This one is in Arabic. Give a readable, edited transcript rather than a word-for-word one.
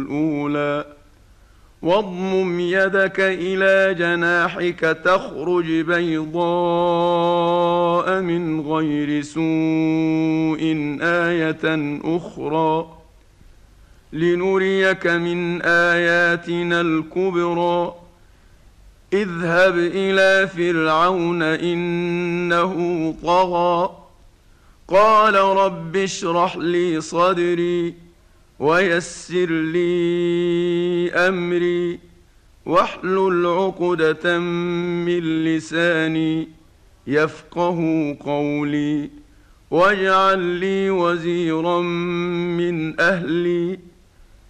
الأولى واضمم يدك إلى جناحك تخرج بيضاء من غير سوء آية أخرى لنريك من آياتنا الكبرى اذهب إلى فرعون إنه طغى قال رب اشرح لي صدري ويسر لي أمري واحلل عقدة من لساني يفقه قولي واجعل لي وزيرا من أهلي